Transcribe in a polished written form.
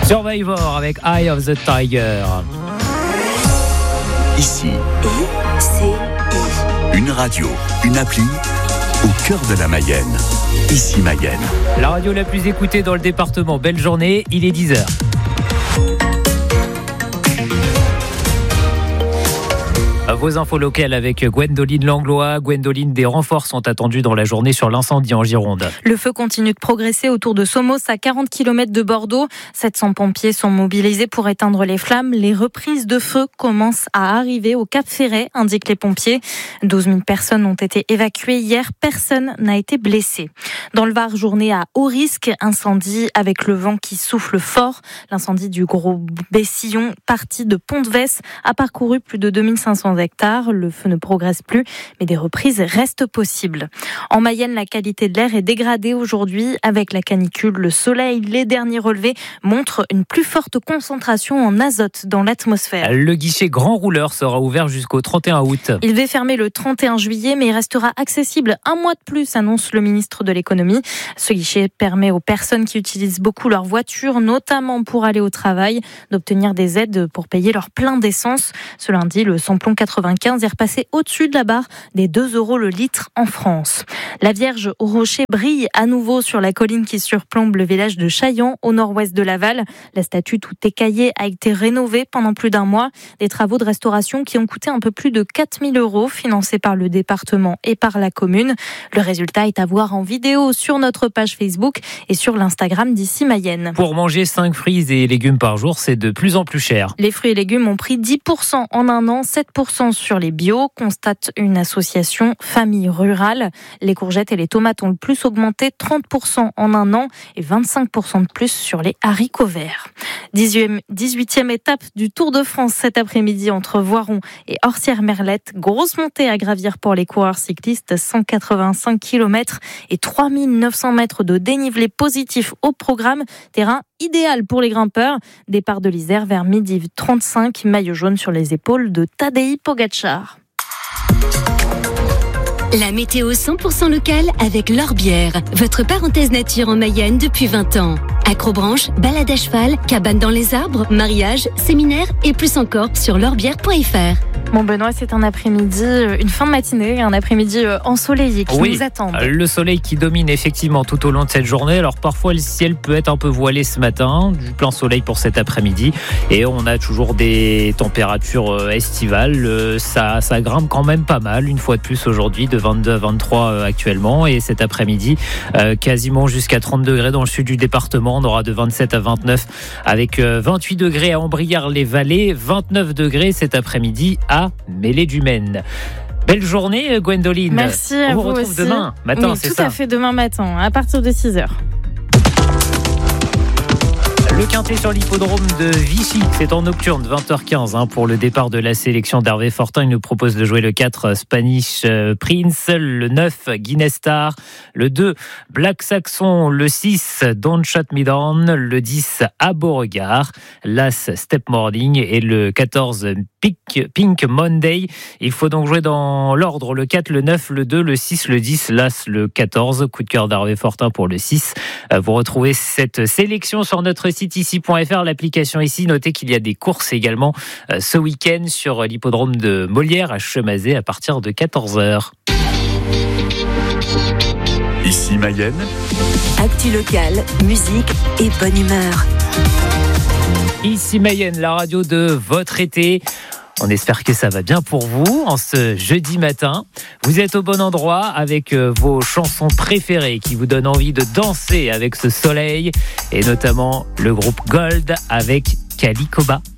Survivor avec Eye of the Tiger. Ici, une radio, une appli au cœur de la Mayenne. Ici Mayenne. La radio la plus écoutée dans le département. Belle journée, il est 10h. Vos infos locales avec Gwendoline Langlois. Gwendoline, des renforts sont attendus dans la journée sur l'incendie en Gironde. Le feu continue de progresser autour de Somos, à 40 km de Bordeaux. 700 pompiers sont mobilisés pour éteindre les flammes. Les reprises de feu commencent à arriver au Cap Ferret, indiquent les pompiers. 12 000 personnes ont été évacuées hier. Personne n'a été blessé. Dans le Var, journée à haut risque. Incendie avec le vent qui souffle fort. L'incendie du Gros Bessillon, parti de Pont-de-Vesse, a parcouru plus de 2500 hectares. Le feu ne progresse plus, mais des reprises restent possibles. En Mayenne, la qualité de l'air est dégradée aujourd'hui avec la canicule. Le soleil, les derniers relevés montrent une plus forte concentration en azote dans l'atmosphère. Le guichet Grand Rouleur sera ouvert jusqu'au 31 août. Il va fermer le 31 juillet, mais il restera accessible un mois de plus, annonce le ministre de l'économie. Ce guichet permet aux personnes qui utilisent beaucoup leur voiture, notamment pour aller au travail, d'obtenir des aides pour payer leur plein d'essence. Ce lundi, le samplon 95 est repassé au-dessus de la barre des 2 € le litre en France. La Vierge au Rocher brille à nouveau sur la colline qui surplombe le village de Chaillan, au nord-ouest de Laval. La statue tout écaillée a été rénovée pendant plus d'un mois. Des travaux de restauration qui ont coûté un peu plus de 4 000 €, financés par le département et par la commune. Le résultat est à voir en vidéo sur notre page Facebook et sur l'Instagram d'Ici Mayenne. Pour manger 5 fruits et légumes par jour, c'est de plus en plus cher. Les fruits et légumes ont pris 10% en un an, 7% sur les bio, constate une association Famille Rurale. Les courgettes et les tomates ont le plus augmenté, 30% en un an et 25% de plus sur les haricots verts. 18e étape du Tour de France cet après-midi entre Voiron et Orsières-Merlette. Grosse montée à gravir pour les coureurs cyclistes, 185 km et 3900 mètres de dénivelé positif au programme. Terrain idéal pour les grimpeurs. Départ de l'Isère vers 12h35, maillot jaune sur les épaules de Tadej Pogačar. La météo 100% locale avec L'Orbière, votre parenthèse nature en Mayenne depuis 20 ans. Acrobranche, balade à cheval, cabane dans les arbres, mariage, séminaire et plus encore sur l'orbière.fr. Bon Benoît, c'est un après-midi, une fin de matinée, un après-midi ensoleillé qui nous attend. Le soleil qui domine effectivement tout au long de cette journée. Alors parfois le ciel peut être un peu voilé ce matin, du plein soleil pour cet après-midi. Et on a toujours des températures estivales. Ça grimpe quand même pas mal, une fois de plus aujourd'hui, de 22 à 23 actuellement. Et cet après-midi, quasiment jusqu'à 30 degrés dans le sud du département. On aura de 27 à 29 avec 28 degrés à Ambrières-les-Vallées, 29 degrés cet après-midi à Mêlée-du-Maine. Belle journée, Gwendoline. Merci à vous. On vous retrouve aussi. demain matin, oui, c'est tout ça. Tout à fait, demain matin, à partir de 6h. Le quintet sur l'hippodrome de Vichy, c'est en nocturne, 20h15 pour le départ de la sélection d'Hervé Fortin. Il nous propose de jouer le 4 Spanish Prince, le 9 Guinness Star, le 2 Black Saxon, le 6 Don't Shut Me Down, le 10 À Beauregard, l'As Step Morning et le 14 Pink Monday. Il faut donc jouer dans l'ordre, le 4, le 9, le 2, le 6, le 10, l'As, le 14. Coup de cœur d'Hervé Fortin pour le 6. Vous retrouvez cette sélection sur notre site ici.fr, l'application ici. Notez qu'il y a des courses également ce week-end sur l'hippodrome de Molière à Chemazé à partir de 14h. Ici Mayenne. Actu locale, musique et bonne humeur. Ici Mayenne, la radio de votre été. On espère que ça va bien pour vous en ce jeudi matin. Vous êtes au bon endroit avec vos chansons préférées qui vous donnent envie de danser avec ce soleil et notamment le groupe Gold avec Calicoba.